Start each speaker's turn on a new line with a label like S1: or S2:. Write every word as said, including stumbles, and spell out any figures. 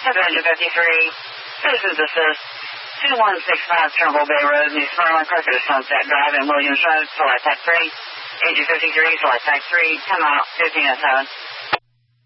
S1: seven fifty-three. Citizens Assist. two one six five Turnbull Bay Road, New Smyrna, closer to Sunset Drive and Williams Road. Select Type three. Engine fifty-three, select Type three. Come out fifteen oh seven.